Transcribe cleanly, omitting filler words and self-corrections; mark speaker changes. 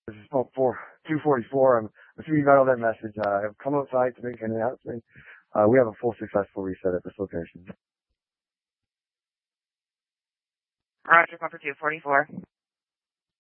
Speaker 1: This is Smoke 244. I'm assuming you got all that message. I've come outside to make an announcement. We have a full successful reset at this location.
Speaker 2: Roger, Pumper 244.